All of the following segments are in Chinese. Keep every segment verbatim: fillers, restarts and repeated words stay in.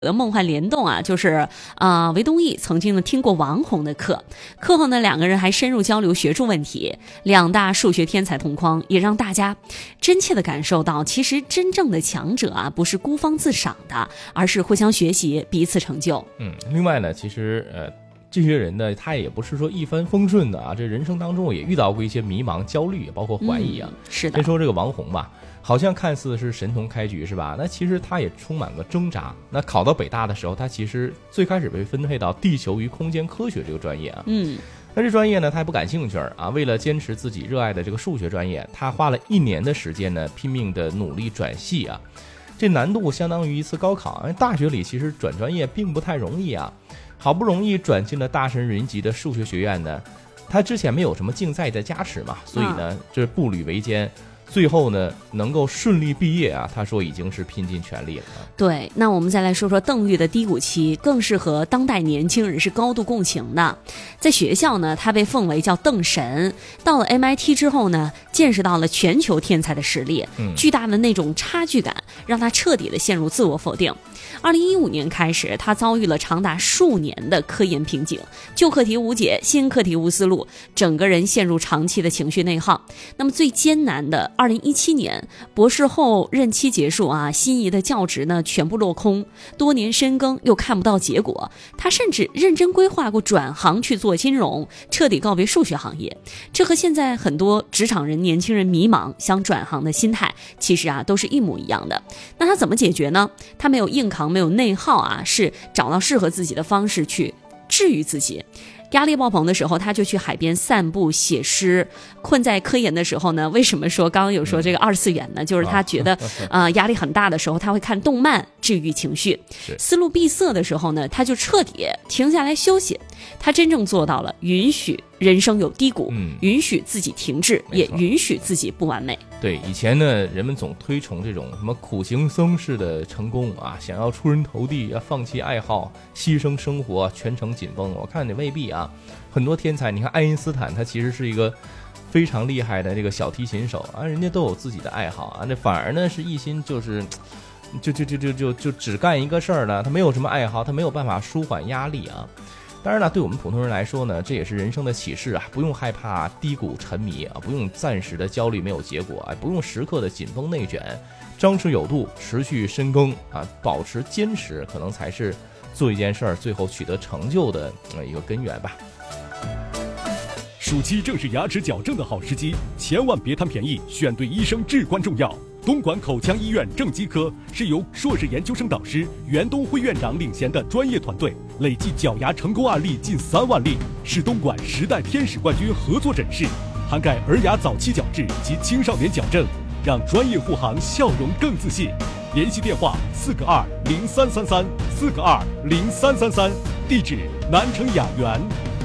的梦幻联动啊，就是啊、呃，韦东奕曾经呢听过王红的课，课后呢两个人还深入交流学术问题，两大数学天才同框，也让大家真切的感受到，其实真正的强者啊，不是孤芳自赏的，而是互相学习，彼此成就。 嗯，另外呢，其实呃。这些人呢，他也不是说一帆风顺的啊，这人生当中也遇到过一些迷茫、焦虑，包括怀疑啊。 嗯、是的。 先说这个王红吧，好像看似是神童开局是吧？那其实他也充满了挣扎。那考到北大的时候，他其实最开始被分配到地球与空间科学这个专业啊。 嗯。 那这专业呢，他还不感兴趣啊。为了坚持自己热爱的这个数学专业，他花了一年的时间呢，拼命的努力转系啊。这难度相当于一次高考。大学里其实转专业并不太容易啊。好不容易转进了大神云集的数学学院呢，他之前没有什么竞赛的加持嘛，所以呢，这步履维艰，最后呢能够顺利毕业啊，他说已经是拼尽全力了。 对，那我们再来说说邓玉的低谷期，更是和当代年轻人是高度共情的。在学校呢，他被奉为叫邓神，到了 M I T 之后呢，见识到了全球天才的实力，嗯、巨大的那种差距感让他彻底的陷入自我否定。二零一五年开始，他遭遇了长达数年的科研瓶颈，旧课题无解，新课题无思路，整个人陷入长期的情绪内耗。那么最艰难的二零一七年，博士后任期结束啊，心仪的教职呢全部落空，多年深耕又看不到结果，他甚至认真规划过转行去做金融，彻底告别数学行业。这和现在很多职场人、年轻人迷茫想转行的心态，其实啊都是一模一样的。那他怎么解决呢？他没有硬扛，没有内耗啊，是找到适合自己的方式去治愈自己。压力爆棚的时候，他就去海边散步写诗。困在科研的时候呢，为什么说刚刚有说这个二次元呢？就是他觉得啊、呃、压力很大的时候，他会看动漫治愈情绪。思路闭塞的时候呢，他就彻底停下来休息。他真正做到了允许人生有低谷，嗯、允许自己停滞，也允许自己不完美。 对，以前呢，人们总推崇这种什么苦行僧式的成功啊，想要出人头地啊，放弃爱好，牺牲生活，全程紧绷。我看你未必啊，很多天才，你看爱因斯坦，他其实是一个非常厉害的这个小提琴手啊，人家都有自己的爱好啊，那反而呢是一心就是就就就就就就只干一个事儿了，他没有什么爱好，他没有办法舒缓压力啊。当然了，对我们普通人来说呢，这也是人生的启示啊！不用害怕低谷沉迷啊，不用暂时的焦虑没有结果啊，不用时刻的紧绷内卷，张弛有度，持续深耕啊，保持坚持，可能才是做一件事儿最后取得成就的一个根源吧。 暑期正是牙齿矫正的好时机，千万别贪便宜，选对医生至关重要。东莞口腔医院正畸科是由硕士研究生导师袁东辉院长领衔的专业团队，累计矫牙成功案例近三万例，是东莞十代天使冠军合作诊室，涵盖儿牙早期矫治及青少年矫正，让专业护航笑容更自信。联系电话四个二零三三三四个二零三三三，地址南城雅园。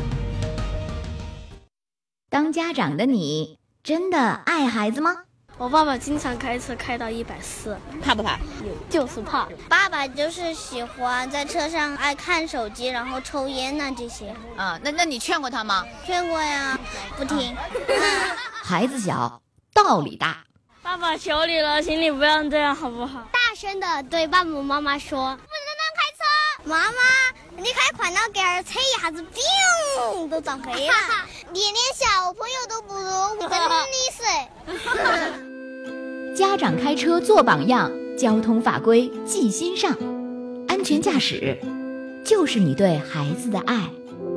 当家长的你真的爱孩子吗？ 我爸爸经常开车开到一百四， 怕不怕？ 就是怕。 爸爸就是喜欢在车上爱看手机，然后抽烟呐、啊、这些。 啊，那那你劝过他吗？ 劝过呀，不听。啊、 孩子小，道理大。 爸爸求你了，请你不要这样好不好？ 大声的对爸爸妈妈说，不能乱开车。妈妈，你开快了点儿，车一下子砰都撞飞了。你连小朋友都不如，真的是。家长开车做榜样，交通法规记心上，安全驾驶就是你对孩子的爱。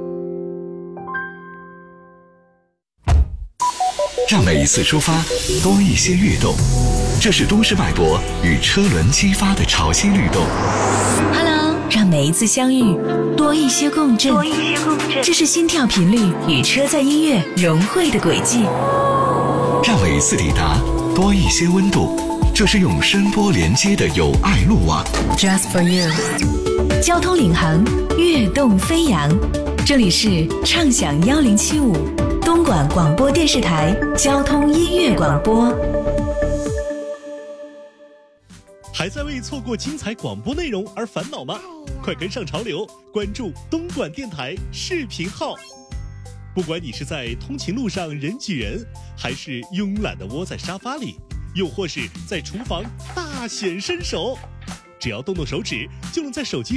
让每一次出发多一些跃动，这是都市脉搏与车轮激发的潮汐律动。 Hello， 让每一次相遇多一些共振，多一些共振，这是心跳频率与车载音乐融汇的轨迹。 让每一次抵达多一些温度，这是用声波连接的友爱路网。 Just for you， 交通领航，跃动飞扬。这里是畅享一零七五东莞广播电视台交通音乐广播。 还在为错过精彩广播内容而烦恼吗？快跟上潮流，关注东莞电台视频号。不管你是在通勤路上人挤人，还是慵懒地窝在沙发里，又或是在厨房大显身手， 只要动动手指，就能在手机